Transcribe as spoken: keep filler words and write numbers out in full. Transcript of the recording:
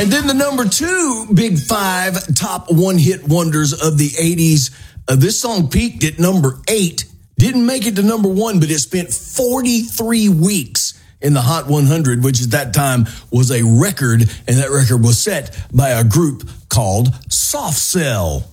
And then the number two Big Five top one-hit wonders of the eighties. Uh, this song peaked at number eight. Didn't make it to number one, but it spent forty-three weeks in the Hot one hundred, which at that time was a record, and that record was set by a group called Soft Cell.